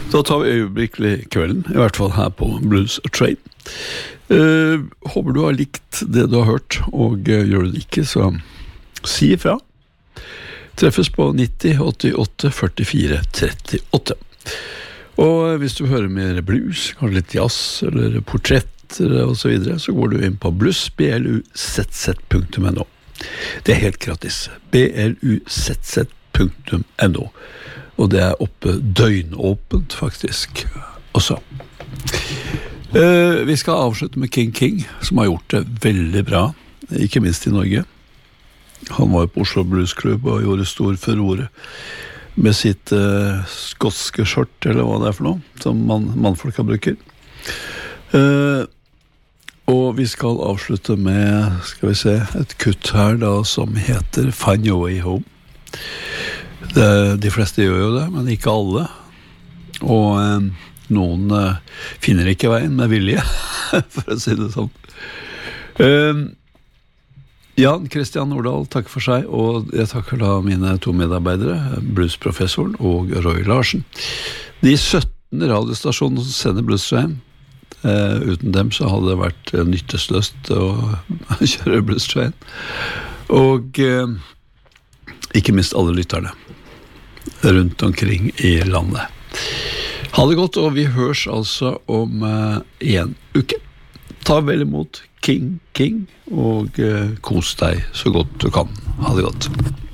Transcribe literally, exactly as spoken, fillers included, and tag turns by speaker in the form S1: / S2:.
S1: Da tar vi øyeblikkelig kvelden, i hvert fall her på Blues Train. Uh, håper du har likt det du har hørt, og uh, gjør du det ikke, så si ifra. Treffes på nitti åttiåtte førtifire trettiåtte. Og hvis du hører mer blues, kanskje litt jazz eller portretter og så videre, så går du inn på blues b l u z z punktum n o. Det er helt gratis. b l u z z punktum n o. Og det er oppe døgnåpent faktisk også. Uh, vi skal avslutte med King King, som har gjort det veldig bra, ikke minst i Norge. Han var jo på Oslo Blues Club og gjorde stor furore med sitt uh, skotske skjort, eller hva det er for noe, som man, mannfolka bruker. Uh, og vi skal avslutte med, skal vi se, et kutt her da, som heter Find Your Way Home. Det, de fleste gjør jo det, men ikke alle. Og uh, noen uh, finner ikke veien med vilje, for å si det sånn. Uh, Jan Christian Nordahl takker for seg, og jeg takker da mine to medarbeidere, bluesprofessoren og Roy Larsen. De sytten radiostasjonene som sender Blues Train, eh, uten dem så hadde det vært nyttesløst å kjøre Blues Train. Og eh, ikke minst alle lytterne rundt omkring i landet. Ha det godt, og vi høres altså om eh, en uke. Ta vel imot King King, og eh, kos deg så godt du kan. Ha det godt.